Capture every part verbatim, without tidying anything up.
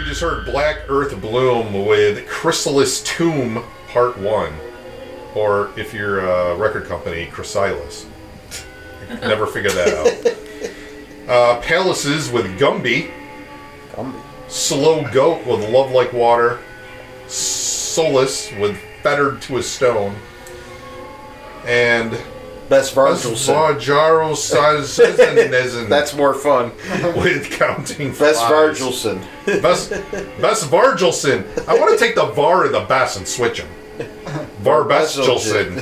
just heard Black Earth Bloom with Chrysalis Tomb Part one. Or, if you're a record company, Chrysalis. Never figured that out. Uh, Palaces with Gumby. Gumby. Slow Goat with Love Like Water. Solace with Fettered to a Stone. And... Best Vargelson. Vajaro Sazenezen. That's more fun. With Counting Best Flies. Vargelson. Best, best Vargelson. I want to take the Var and the Bess and switch them. Varbestelson.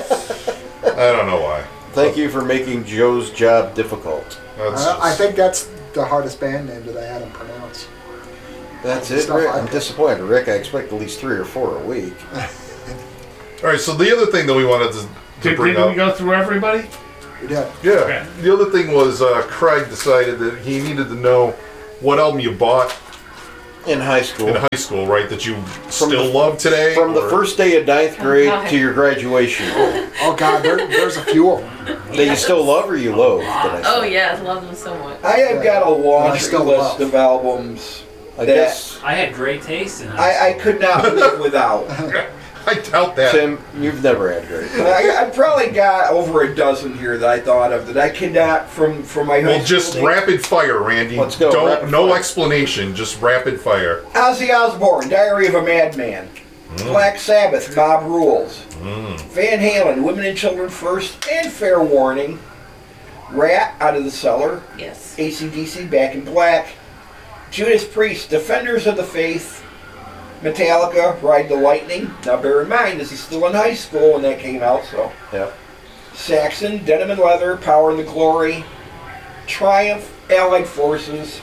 I don't know why. Thank you for making Joe's job difficult. That's Uh, I just- think that's the hardest band name that I had him pronounce. That's The it, stuff Rick. I I'm picked. disappointed, Rick. I expect at least three or four a week. All right, so the other thing that we wanted to, to Did, bring did up. we go through everybody? We did. Yeah. Okay. The other thing was uh, Craig decided that he needed to know what album you bought In high school. in high school, right? That you still the- love today? From the or- first day of ninth grade God. to your graduation. Oh God, there, there's a few of them. That you still love or you loathe, did I say? Oh yeah, I love them so much. I have got a I laundry still list love. of albums I that guess, I had great taste in high I, I could not live without. I doubt that. Tim, you've never had great. I, I probably got over a dozen here that I thought of that I cannot from from my high Well, school just days. rapid fire, Randy. Let's go, Don't rapid no fire. explanation, just rapid fire. Ozzy Osbourne, Diary of a Madman. Black Sabbath, Mob Rules. Van Halen, Women and Children First, and Fair Warning. Rat, Out of the Cellar. Yes. A C D C, Back in Black. Judas Priest, Defenders of the Faith. Metallica, Ride the Lightning. Now bear in mind, this is still in high school when that came out, so. Yep. Saxon, Denim and Leather, Power and the Glory. Triumph, Allied Forces.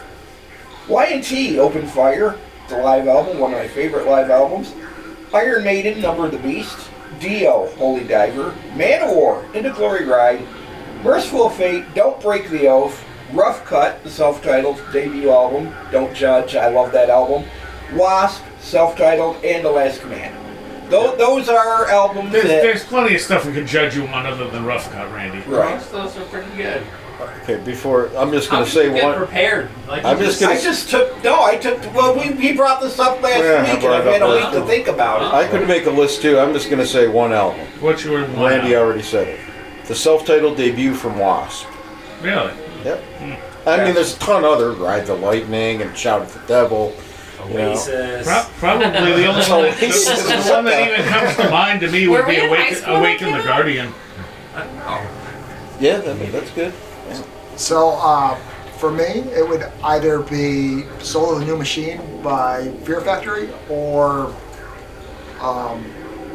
Y and T, Open Fire, the live album, one of my favorite live albums. Iron Maiden, Number of the Beast. Dio, Holy Diver. Manowar, Into Glory Ride. Merciful Fate, Don't Break the Oath. Rough Cut, the self-titled debut album. Don't Judge, I love that album. Wasp, self-titled, and The Last Command. Those, those are albums There's, that... there's plenty of stuff we can judge you on other than Rough Cut, Randy. Right. Most of those are pretty good. Okay, before, I'm just How going to did say you get one. prepared? Like I'm you just I gonna- just took... No, I took... Well, we, he brought this up last Yeah, I week, and brought I've it had up a week last to week. think about it. I could make a list too. I'm just going to say one album. What's your one? Randy album? already said it. The self-titled debut from Wasp. Really? Yep. I mean, there's a ton other. Ride the Lightning and Shout at the Devil. You know. Oasis. Pro- probably the only one that, the, the one that even comes to mind to me Were would we be in high Awaken, school when Awaken that the came out? Guardian. I don't know. Yeah, I mean, that's good. So uh, for me, it would either be Soul of the New Machine by Fear Factory or um,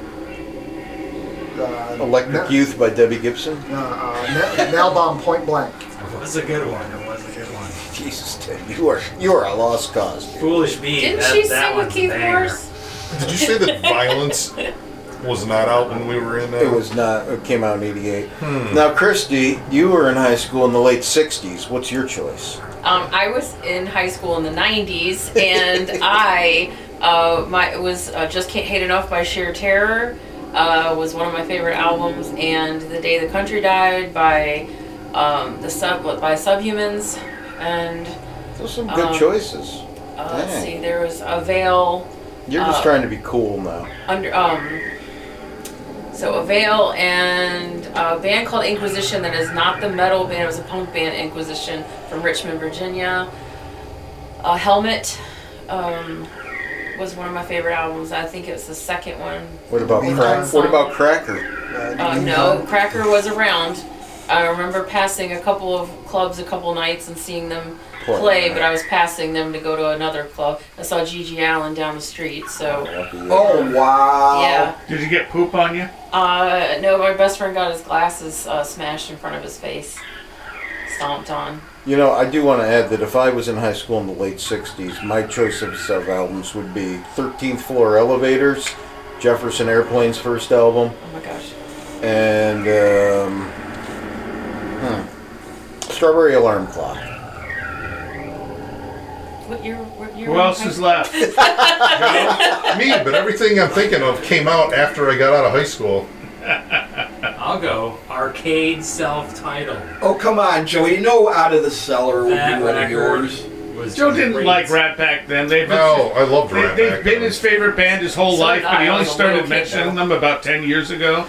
uh, Electric Na- Youth by Debbie Gibson. Uh, uh, Na- Nail Bomb Point Blank. It was a good one. It was a good one. Jesus, Tim, you are you are a lost cause. Dude. Foolish Me. Didn't that, she that sing with one's a Keith banger. Morris? Did you say that Violence was not out when we were in that? It was not. It came out in eighty-eight. Now, Christy, you were in high school in the late sixties. What's your choice? Um, I was in high school in the nineties, and I uh, my it was uh, Just Can't Hate Enough by Sheer Terror uh, was one of my favorite albums, and The Day the Country Died by um, the sub by Subhumans, and Those are some good Um, choices. uh, let's Dang. see, there was a Veil. You're just uh, trying to be cool now. Under um, so a Veil and a band called Inquisition that is not the metal band. It was a punk band, Inquisition from Richmond, Virginia. A Helmet um, was one of my favorite albums. I think it was the second one. What about Mean crack? Time. What about Cracker? Uh, no, Cracker was around. I remember passing a couple of clubs a couple nights and seeing them Play. play, but I was passing them to go to another club. I saw Gigi Allen down the street, so Oh, wow. yeah. Did you get poop on you? Uh, no, my best friend got his glasses uh, smashed in front of his face, stomped on. You know, I do want to add that if I was in high school in the late sixties, my choice of sub albums would be thirteenth Floor Elevators, Jefferson Airplane's first album, Oh my gosh. and um, hmm, Strawberry Alarm Clock. What year? What year? Who were you else in is high left? Me, but everything I'm thinking of came out after I got out of high school. I'll go. Arcade self-titled. Oh, come on, Joe. You know Out of the Cellar would That be one of record yours. was Joe didn't great. like Rat Pack then. They've been, No, I loved they, Rat they've Pack. been his favorite band his whole So life, did but he I. I only was a started little kid, mentioning though. them about ten years ago.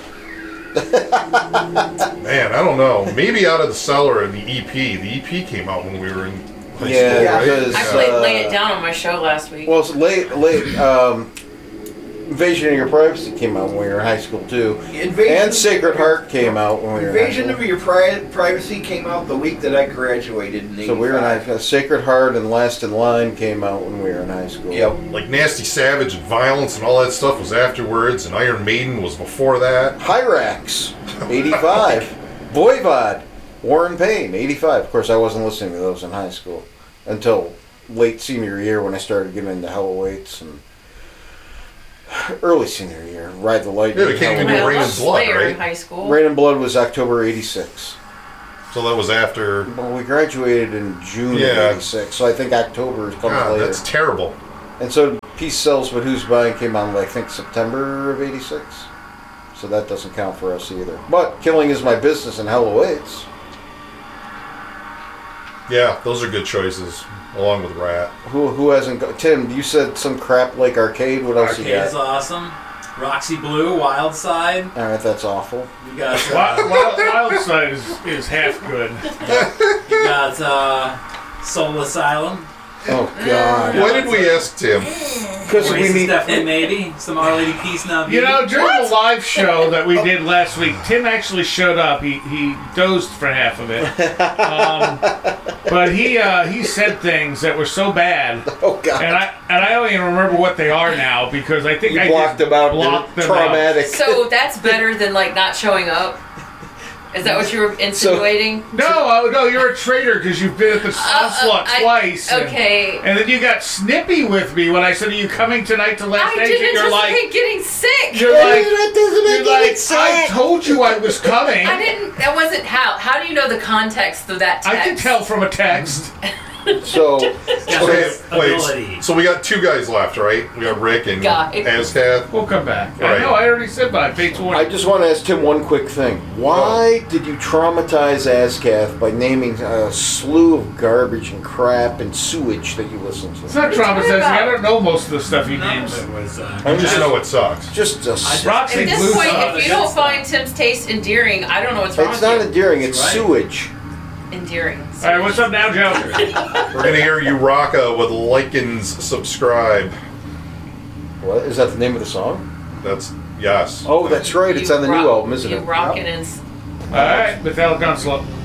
Man, I don't know. Maybe Out of the Cellar and the E P. The E P came out when we were in high Yeah, school, right? because- I played Uh, Lay It Down on my show last week. Well, it's late, late. Um, Invasion of Your Privacy came out when we were in high school too, Invasion and Sacred Heart came out when we were in high Invasion school. of Your Pri- Privacy came out the week that I graduated in So we were in high eighty-five. school. Sacred Heart and Last in Line came out when we were in high school. Yep. Like Nasty Savage and Violence and all that stuff was afterwards, and Iron Maiden was before that. Hyrax, eighty-five. Voivod, Warren Payne, eighty-five. Of course, I wasn't listening to those in high school until late senior year when I started getting into Hell Awaits, and early senior year, Ride the Lightning. Yeah, it came Hell into I Awaits. Rain loved and Blood, Slayer in right? high school. Rain and Blood was October eighty-six. So that was after. Well, we graduated in June Yeah. of eighty-six, so I think October comes God, later. that's terrible. And so Peace Sells, But Who's Buying came out, I think, September of eighty-six. So that doesn't count for us either. But Killing Is My Business and Hell Awaits. Yeah, those are good choices, along with Rat. Who who hasn't got... Tim, you said some crap like Arcade. What else Arcade you is got? awesome. Roxy Blue, Wild Side. All right, that's awful. You got Wild, uh, Wild, Wild Side is, is half good. you got uh, Soul Asylum. Oh, God. Why did we ask Tim? Because we Oasis need... definitely maybe. Some Our Lady Peace Now. You Beauty. know, during the live show that we did last week, Tim actually showed up. He he dozed for half of it, um, but he uh, he said things that were so bad, Oh, God. and I and I don't even remember what they are now because I think You I blocked just them out. blocked They're them out. traumatic. So that's better than like not showing up. Is that what you were insinuating? No, oh, no, you're a traitor because you've been at the Uh, onslaught uh, I- twice. and- Okay. And then you got snippy with me when I said, "Are you coming tonight to Last I Agent?" didn't You're anticipate like, getting sick. you're like, That doesn't make you're any like, I sense. told you I was coming. I didn't. That wasn't how. How do you know the context of that text? I can tell from a text. So, Yeah, Okay, his wait. ability. So we got two guys left, right? We got Rick and Guy. Azkath. We'll come back. I Right. know. I already said by Fates I Warning. just want to ask Tim one quick thing. Why did you traumatize Azkath by naming a slew of garbage and crap and sewage that you listen It's to? not What are you talking traumatizing. I about? don't know most of the stuff he None names. of it was. Uh, I'm You just know it sucks. Just a... I just- Roxy At this Blue point, some of if the you good don't stuff. find Tim's taste endearing, I don't know what's wrong It's with not you. endearing, it's Right. sewage. Endearing. All right, what's up now, Joe? We're gonna hear Uraka with Likens Subscribe. What? Is that the name of the song? That's yes. Oh, that's right. It's You on the rock- new album, isn't you it? rockin' and All right, Metallic Onslaught.